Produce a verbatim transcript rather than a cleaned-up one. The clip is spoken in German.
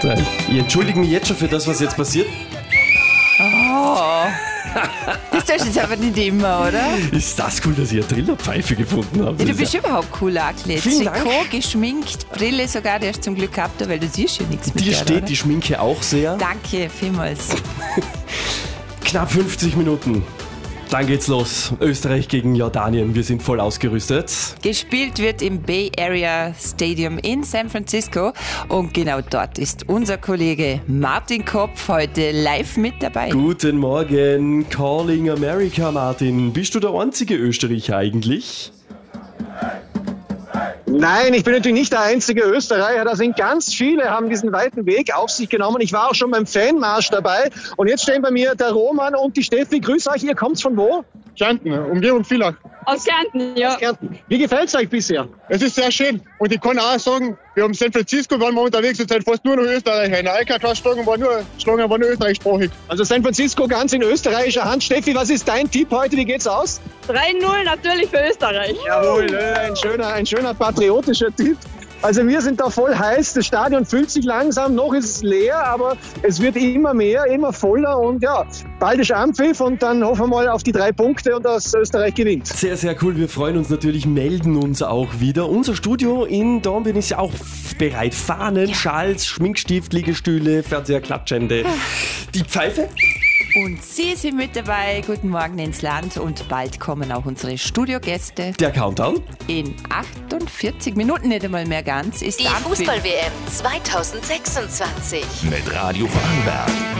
Österreich. Ich entschuldige mich jetzt schon für das, was jetzt passiert. Oh. Das tust du jetzt aber nicht immer, oder? Ist das cool, dass ich eine Trillerpfeife gefunden habe? Ja, du bist überhaupt cool angelegt. Vielen Dank. Trikot, geschminkt, Brille sogar, die hast du zum Glück gehabt, weil du siehst ja nichts mit Dir der, steht oder? die Schminke auch sehr. Danke vielmals. Knapp fünfzig Minuten. Dann geht's los. Österreich gegen Jordanien. Wir sind voll ausgerüstet. Gespielt wird im Bay Area Stadium in San Francisco und genau dort ist unser Kollege Martin Kopf heute live mit dabei. Guten Morgen, Calling America, Martin. Bist du der einzige Österreicher eigentlich? Nein, ich bin natürlich nicht der einzige Österreicher. Da sind ganz viele, haben diesen weiten Weg auf sich genommen. Ich war auch schon beim Fanmarsch dabei. Und jetzt stehen bei mir der Roman und die Steffi. Grüß euch, ihr kommt von wo? Kärnten, Umgebung Villach. Aus Kärnten, ja. Aus Kärnten. Wie gefällt's euch bisher? Es ist sehr schön. Und ich kann auch sagen, wir haben San Francisco, waren wir unterwegs, jetzt sind fast nur noch Österreicher. In der Alcatraz schlagen war nur, schlagen war nur österreichsprachig. Also San Francisco ganz in österreichischer Hand. Steffi, was ist dein Tipp heute? Wie geht's aus? drei null natürlich für Österreich. Jawohl, äh, ein schöner, ein schöner patriotischer Tipp. Also wir sind da voll heiß, das Stadion füllt sich langsam, noch ist es leer, aber es wird immer mehr, immer voller und ja, bald ist Anpfiff und dann hoffen wir mal auf die drei Punkte und dass Österreich gewinnt. Sehr, sehr cool. Wir freuen uns natürlich, melden uns auch wieder. Unser Studio in Dornbirn ist ja auch bereit. Fahnen, Schals, Schminkstift, Liegestühle, Fernseher, Klatschende. Die Pfeife? Und Sie sind mit dabei. Guten Morgen ins Land und bald kommen auch unsere Studiogäste. Der Countdown? In achtundvierzig Minuten, nicht einmal mehr ganz, ist Die Anpfiff. Fußball-W M zweitausendsechsundzwanzig. Mit Radio Vorarlberg.